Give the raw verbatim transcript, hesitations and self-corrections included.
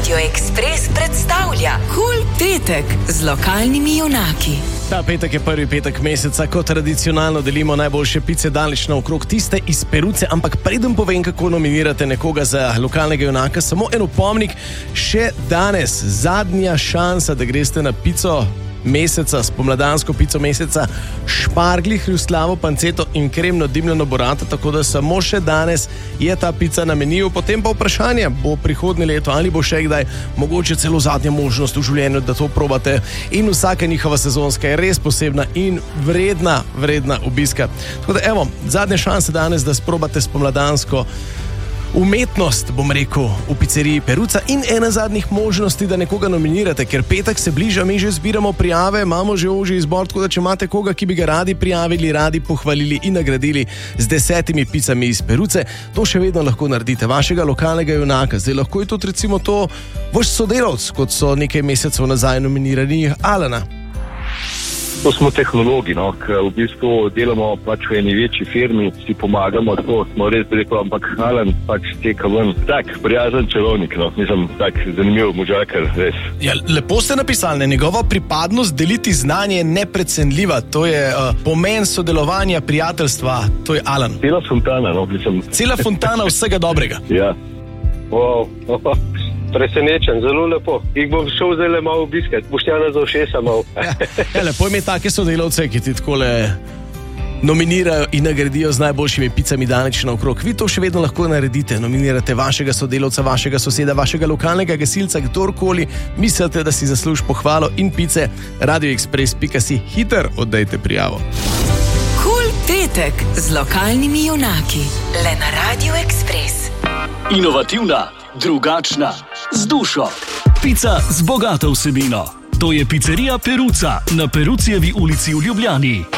Radio Express predstavlja Kul petek z lokalnimi junaki. Ta petek je prvi petek meseca, ko tradicionalno delimo najboljše pice daleč naokrog, tiste iz Peruce, ampak preden povem, kako nominirate nekoga za lokalnega junaka, samo en opomnik, še danes zadnja šansa, da greste na pico meseca, spomladansko pico meseca, špargli, hrustljavo panceto in kremno dimljeno borato, tako da samo še danes je ta pica na meniju. Potem pa vprašanje, bo prihodnje leto ali bo še kdaj, mogoče celo zadnja možnost v življenju, da to probate, in vsaka njihova sezonska je res posebna in vredna, vredna obiska. Tako da evo, zadnja šansa danes, da sprobate spomladansko umetnost, bom rekel, v pizzeriji Peruca in ena zadnjih možnosti, da nekoga nominirate, ker petek se bliža, mi že zbiramo prijave, imamo že ožji izbor, tako da če imate koga, ki bi ga radi prijavili, radi pohvalili in nagradili z desetimi picami iz Peruce, to še vedno lahko naredite, vašega lokalnega junaka. Zdaj lahko je tudi recimo to vaš sodelavc, kot so nekaj mesecev nazaj nominirani Alana. To smo tehnologi, no, ker v bistvu delamo pač v eni večji firmi, si pomagamo, tako smo res rekel, ampak Alan pač teka ven. Tak, prijazen čarovnik, no, nisem tak zanimiv možakar, res. Ja, lepo ste napisali, njegova pripadnost deliti znanje je neprecenljiva, to je uh, pomen sodelovanja, prijateljstva, to je Alan. Cela fontana, no, mislim. Cela fontana vsega dobrega. Ja. Wow, oh, presenečen, zelo lepo. Jih bom šel zdaj malo obiskat, Boštjana za ušesa malo. Ja, ja, lepo imeti take sodelavce, ki ti takole nominirajo in nagradijo z najboljšimi picami daleč naokrog. Vi to še vedno lahko naredite, nominirate vašega sodelavca, vašega soseda, vašega lokalnega gasilca, kdorkoli mislite, da si zasluži pohvalo in pice. Radio Express pika si, hiter oddajte prijavo. Kul petek z lokalnimi junaki. Le na Radio Express. Inovativna, drugačna, z dušo. Pica z bogato vsebino. To je pizzerija Peruca na Perucijevi ulici v Ljubljani.